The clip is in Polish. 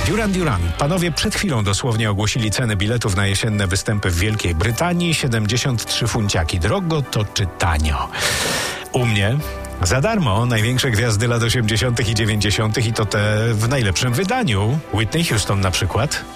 Duran Duran. Panowie przed chwilą dosłownie ogłosili ceny biletów na jesienne występy w Wielkiej Brytanii. 73 funciaki. Drogo to czy tanio? U mnie za darmo. Największe gwiazdy lat 80. i 90. i to te w najlepszym wydaniu. Whitney Houston na przykład.